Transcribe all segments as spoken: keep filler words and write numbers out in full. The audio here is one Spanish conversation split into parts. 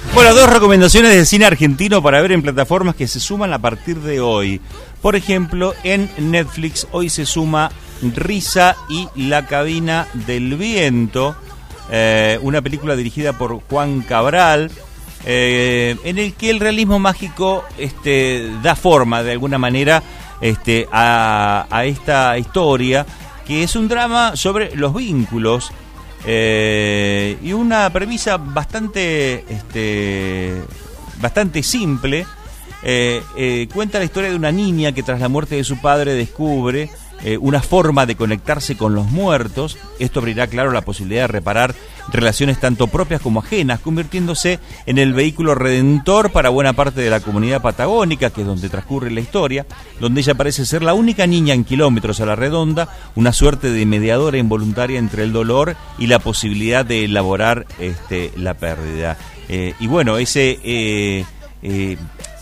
Bueno, dos recomendaciones de cine argentino para ver en plataformas que se suman a partir de hoy. Por ejemplo, en Netflix hoy se suma Risa y la cabina del viento, eh, una película dirigida por Juan Cabral, eh, en el que el realismo mágico este, da forma de alguna manera este, a, a esta historia, que es un drama sobre los vínculos. Eh, y una premisa bastante este, bastante simple. eh, eh, Cuenta la historia de una niña que tras la muerte de su padre descubre eh, una forma de conectarse con los muertos. Esto abrirá, claro, la posibilidad de reparar relaciones tanto propias como ajenas, convirtiéndose en el vehículo redentor para buena parte de la comunidad patagónica, que es donde transcurre la historia, donde ella parece ser la única niña en kilómetros a la redonda, una suerte de mediadora involuntaria entre el dolor y la posibilidad de elaborar este, la pérdida. Eh, y bueno, ese... Eh, eh,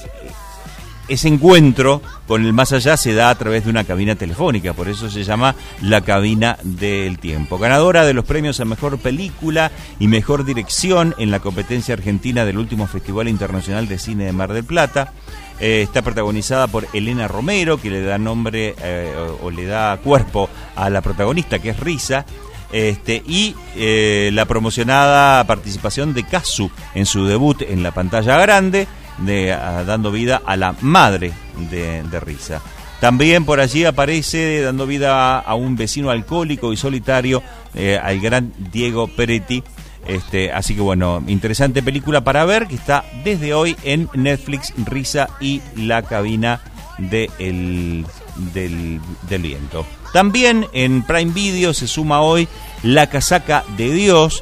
Ese encuentro con el más allá se da a través de una cabina telefónica, por eso se llama La Cabina del Tiempo. Ganadora de los premios a Mejor Película y Mejor Dirección en la competencia argentina del último Festival Internacional de Cine de Mar del Plata. Eh, está protagonizada por Elena Romero, que le da nombre eh, o, o le da cuerpo a la protagonista, que es Risa. Este, y eh, la promocionada participación de Casu en su debut en la pantalla grande, de, a, dando vida a la madre de, de Risa. También por allí aparece dando vida a, a un vecino alcohólico y solitario, eh, al gran Diego Peretti. Este, así que bueno, interesante película para ver, que está desde hoy en Netflix, Risa y la cabina de el, del, del viento. También en Prime Video se suma hoy La casaca de Dios,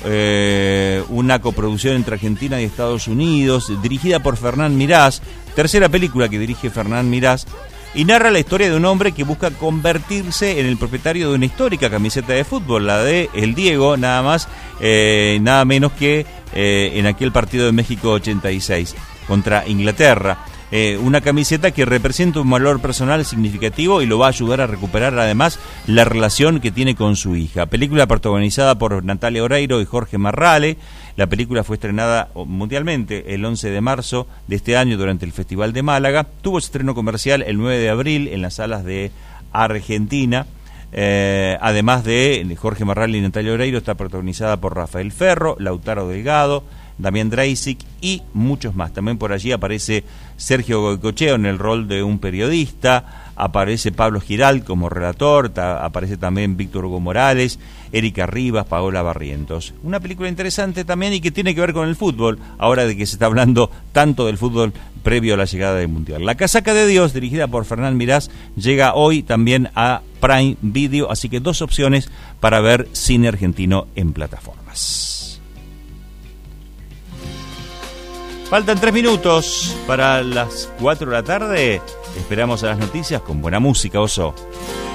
eh, una coproducción entre Argentina y Estados Unidos, dirigida por Fernán Mirás, tercera película que dirige Fernán Mirás, y narra la historia de un hombre que busca convertirse en el propietario de una histórica camiseta de fútbol, la de el Diego, nada más, eh, nada menos que eh, en aquel partido de México ochenta y seis contra Inglaterra. Eh, una camiseta que representa un valor personal significativo y lo va a ayudar a recuperar además la relación que tiene con su hija. Película protagonizada por Natalia Oreiro y Jorge Marrale. La película fue estrenada mundialmente el once de marzo de este año durante el Festival de Málaga. Tuvo su estreno comercial el nueve de abril en las salas de Argentina. Eh, además de Jorge Marrale y Natalia Oreiro, está protagonizada por Rafael Ferro, Lautaro Delgado, Damián Dreisic y muchos más. También por allí aparece Sergio Goycochea en el rol de un periodista, aparece Pablo Giral como relator, ta, aparece también Víctor Hugo Morales, Erika Rivas, Paola Barrientos. Una película interesante también y que tiene que ver con el fútbol, ahora de que se está hablando tanto del fútbol previo a la llegada del Mundial. La casaca de Dios, dirigida por Fernán Mirás, llega hoy también a Prime Video, así que dos opciones para ver cine argentino en plataformas. Faltan tres minutos para las cuatro de la tarde. Esperamos a las noticias con buena música, Oso.